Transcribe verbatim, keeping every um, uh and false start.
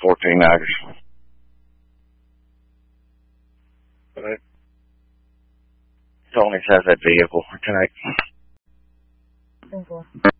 fourteen nagers. But Tony has that vehicle tonight. ten four.